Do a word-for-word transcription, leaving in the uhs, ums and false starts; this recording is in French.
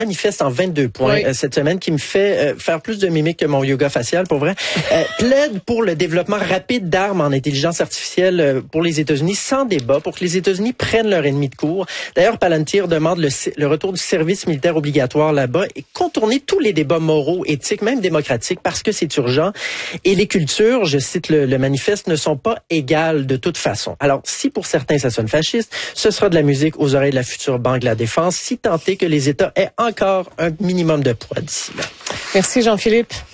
manifeste en vingt-deux points oui. euh, cette semaine qui me fait euh, faire plus de mimiques que mon yoga facial, pour vrai, euh, plaide pour le développement rapide d'armes en intelligence artificielle euh, pour les États-Unis sans débat, pour que les États-Unis prennent leur ennemi de court. D'ailleurs, Palantir demande le, le retour du service militaire obligatoire là-bas et contourner tous les débats moraux, éthiques, même démocratiques, parce que c'est urgent. Et les cultures, je cite le, le manifeste, ne sont pas égales de toute façon. Alors, si pour certains ça sonne fasciste, ce sera de la musique aux oreilles de la future Banque de la Défense, si tant est que les États aient encore un minimum de poids d'ici là. Merci Jean-Philippe.